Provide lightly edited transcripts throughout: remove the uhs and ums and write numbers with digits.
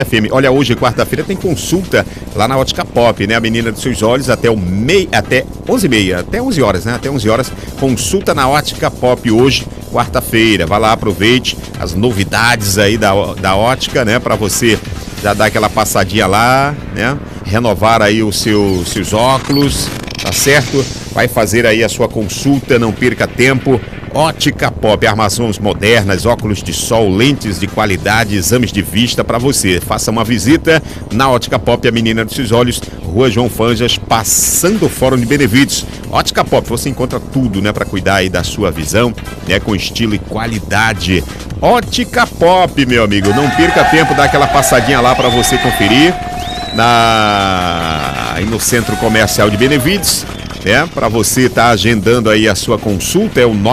FM. Olha, hoje, quarta-feira, tem consulta lá na Ótica Pop, né? A menina dos seus olhos até 11h30, até 11 horas, né? Até 11 horas, consulta na Ótica Pop hoje, quarta-feira. Vai lá, aproveite as novidades aí da Ótica, né? Pra você já dar aquela passadinha lá, né? Renovar aí os seus óculos, tá certo? Vai fazer aí a sua consulta, não perca tempo. Ótica Pop, armações modernas, óculos de sol, lentes de qualidade, exames de vista para você. Faça uma visita na Ótica Pop, a menina dos seus olhos, Rua João Fanjas, passando o Fórum de Benevides. Ótica Pop, você encontra tudo, né, para cuidar aí da sua visão, né, com estilo e qualidade. Ótica Pop, meu amigo, não perca tempo, dá aquela passadinha lá para você conferir aí no Centro Comercial de Benevides. Para você estar agendando aí a sua consulta, é o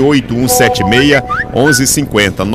98176-1150,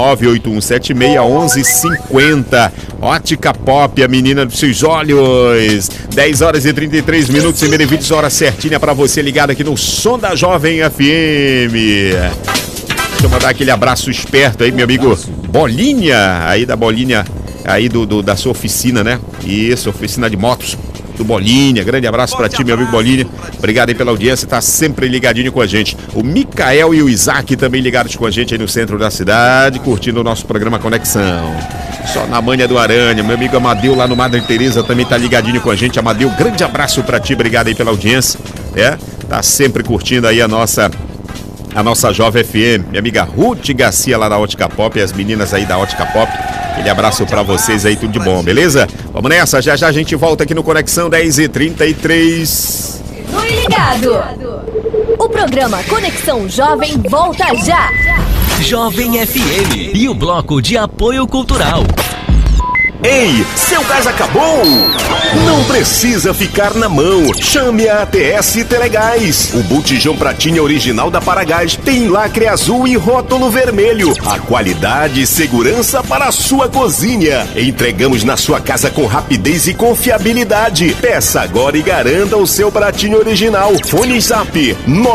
98176-1150. Ótica Pop, a menina dos seus olhos. 10 horas e 33 minutos em Benevides, hora certinha para você ligado aqui no Som da Jovem FM. Deixa eu mandar aquele abraço esperto aí, meu amigo Bolinha, aí da Bolinha, aí da sua oficina, né? Isso, oficina de motos do Bolinha. Grande abraço pra ti, meu amigo Bolinha. Obrigado aí pela audiência, tá sempre ligadinho com a gente. O Micael e o Isaac também ligados com a gente aí no centro da cidade, curtindo o nosso programa Conexão. Só na manha do Aranha. Meu amigo Amadeu lá no Madre Teresa também tá ligadinho com a gente. Amadeu, grande abraço pra ti, obrigado aí pela audiência. Tá sempre curtindo aí a nossa Jovem FM. Minha amiga Ruth Garcia lá da Ótica Pop e as meninas aí da Ótica Pop. Aquele abraço pra vocês aí, tudo de bom, beleza? Vamos nessa, já a gente volta aqui no Conexão 10h33. Fui ligado! O programa Conexão Jovem volta já! Jovem FM e o bloco de apoio cultural. Ei, seu gás acabou? Não precisa ficar na mão. Chame a ATS Telegás. O botijão pratinha original da Paragás tem lacre azul e rótulo vermelho. A qualidade e segurança para a sua cozinha. Entregamos na sua casa com rapidez e confiabilidade. Peça agora e garanta o seu pratinho original. Fone Zap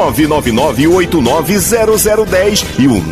999890010 e o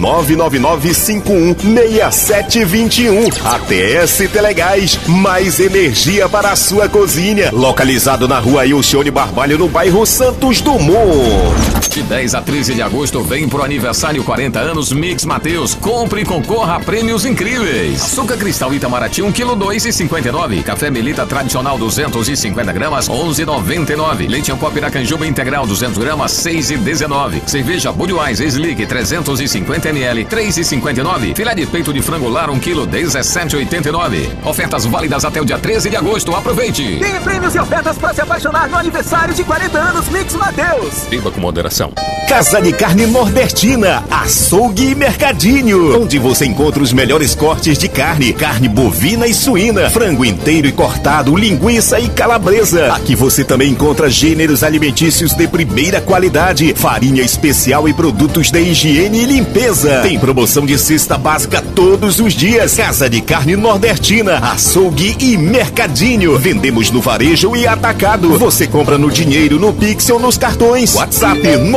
999516721. ATS Telegás. Mais energia para a sua cozinha. Localizado na rua Ilcione Barbalho, no bairro Santos Dumont. De 10 a 13 de agosto vem pro aniversário 40 anos Mix Mateus. Compre e concorra a prêmios incríveis. Açúcar cristal Itamaraty 1 kg 2,59. Café Melita tradicional 250 gramas 11,99. Leite Ancó Piracanjuba integral 200 gramas 6,19. Cerveja Budweiser Slick 350 ml 3,59. Filé de peito de frango lar 1 kg 17,89. Ofertas válidas até o dia 13 de agosto. Aproveite! Tem prêmios e ofertas para se apaixonar no aniversário de 40 anos Mix Mateus. Beba com moderação. Casa de Carne Nordestina, Açougue e Mercadinho, onde você encontra os melhores cortes de carne bovina e suína, frango inteiro e cortado, linguiça e calabresa. Aqui você também encontra gêneros alimentícios de primeira qualidade, farinha especial e produtos de higiene e limpeza. Tem promoção de cesta básica todos os dias. Casa de Carne Nordestina, Açougue e Mercadinho. Vendemos no varejo e atacado. Você compra no dinheiro, no Pix ou nos cartões. WhatsApp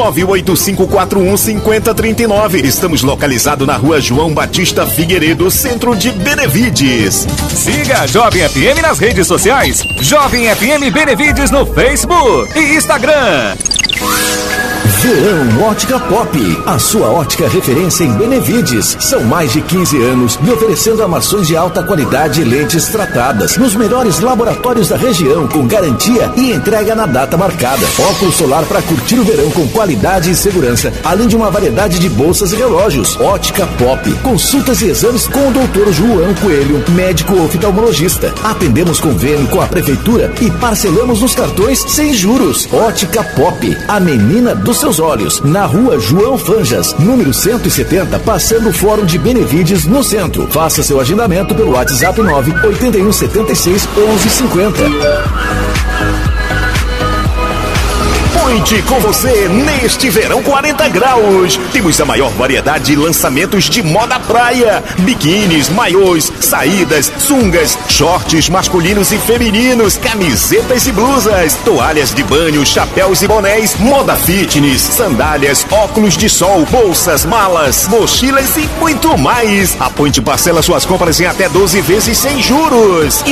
985415039. Estamos localizados na rua João Batista Figueiredo, centro de Benevides. Siga a Jovem FM nas redes sociais. Jovem FM Benevides no Facebook e Instagram. Verão Ótica Pop, a sua ótica referência em Benevides. São mais de 15 anos me oferecendo armações de alta qualidade e lentes tratadas nos melhores laboratórios da região, com garantia e entrega na data marcada. Óculos solar para curtir o verão com qualidade e segurança, além de uma variedade de bolsas e relógios. Ótica Pop, consultas e exames com o Dr. João Coelho, médico oftalmologista. Atendemos convênio com a prefeitura e parcelamos nos cartões sem juros. Ótica Pop, a menina dos seus olhos, na rua João Fanjas, número 170, passando o Fórum de Benevides no centro. Faça seu agendamento pelo WhatsApp 98176 1150. Point com você neste verão 40 graus. Temos a maior variedade de lançamentos de moda praia. Biquínis, maiôs, saídas, sungas, shorts masculinos e femininos, camisetas e blusas, toalhas de banho, chapéus e bonés, moda fitness, sandálias, óculos de sol, bolsas, malas, mochilas e muito mais. A Point parcela suas compras em até 12 vezes sem juros.